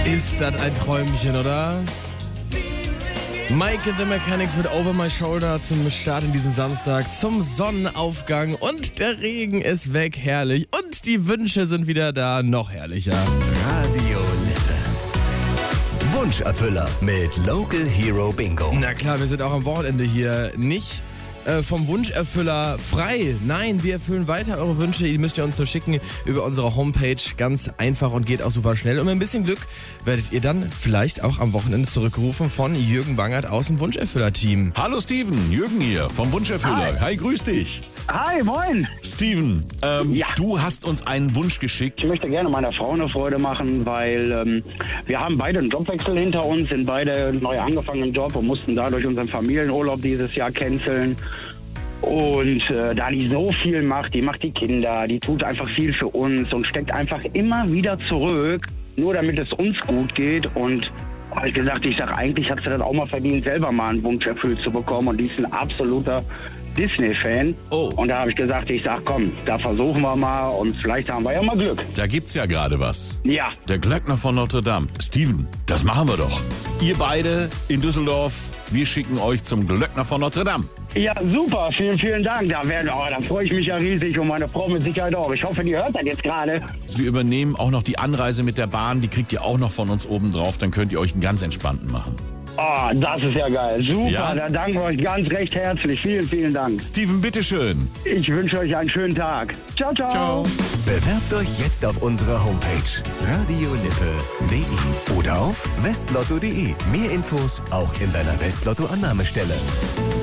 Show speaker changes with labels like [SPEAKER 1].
[SPEAKER 1] Ist das ein Träumchen, oder? Mike and the Mechanics mit Over My Shoulder zum Start in diesen Samstag, zum Sonnenaufgang und der Regen ist weg, herrlich. Und die Wünsche sind wieder da, noch herrlicher.
[SPEAKER 2] Radio Lippe. Wunscherfüller mit Local Hero Bingo.
[SPEAKER 1] Na klar, wir sind auch am Wochenende hier nicht vom Wunscherfüller frei. Nein, wir erfüllen weiter eure Wünsche. Die müsst ihr uns nur schicken über unsere Homepage. Ganz einfach und geht auch super schnell. Und mit ein bisschen Glück werdet ihr dann vielleicht auch am Wochenende zurückgerufen von Jürgen Bangert aus dem Wunscherfüller-Team.
[SPEAKER 3] Hallo Steven, Jürgen hier vom Wunscherfüller. Hi, grüß dich.
[SPEAKER 4] Hi, moin.
[SPEAKER 3] Steven,
[SPEAKER 4] Ja.
[SPEAKER 3] du hast uns einen Wunsch geschickt.
[SPEAKER 4] Ich möchte gerne meiner Frau eine Freude machen, weil wir haben beide einen Jobwechsel hinter uns, sind beide neu angefangen im Job und mussten dadurch unseren Familienurlaub dieses Jahr canceln. Und da die so viel macht die Kinder, die tut einfach viel für uns und steckt einfach immer wieder zurück, nur damit es uns gut geht. Und habe ich gesagt, eigentlich hat sie das auch mal verdient, selber mal einen Wunsch erfüllt zu bekommen. Und die ist ein absoluter Disney-Fan.
[SPEAKER 3] Oh.
[SPEAKER 4] Und da habe ich gesagt, komm, da versuchen wir mal und vielleicht haben wir ja mal Glück.
[SPEAKER 3] Da gibt's ja gerade was.
[SPEAKER 4] Ja,
[SPEAKER 3] Der Glöckner von Notre Dame. Steven, das machen wir doch. Ihr beide in Düsseldorf, wir schicken euch zum Glöckner von Notre Dame.
[SPEAKER 4] ja, super, vielen, vielen Dank. Da freue ich mich ja riesig und meine Frau mit Sicherheit auch. Ich hoffe, die hört das jetzt gerade.
[SPEAKER 3] Wir übernehmen auch noch die Anreise mit der Bahn, die kriegt ihr auch noch von uns oben drauf, dann könnt ihr euch einen ganz entspannten machen.
[SPEAKER 4] Oh, das ist ja geil. Super,
[SPEAKER 3] Ja?
[SPEAKER 4] da danken wir euch ganz recht herzlich. Vielen, vielen Dank.
[SPEAKER 3] Steven, bitteschön.
[SPEAKER 4] Ich wünsche euch einen schönen Tag. Ciao, ciao.
[SPEAKER 3] Ciao.
[SPEAKER 2] Bewerbt euch jetzt auf unserer Homepage radiolippe.de oder auf westlotto.de. Mehr Infos auch in deiner Westlotto-Annahmestelle.